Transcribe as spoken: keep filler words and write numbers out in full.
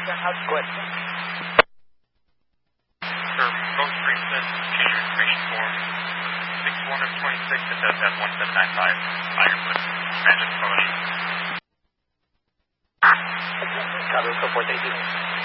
Go ahead. For most recent change information form, six one of twenty-six, it does have one seven nine five. Ironwood. Transit quality. Copy, report eighteen.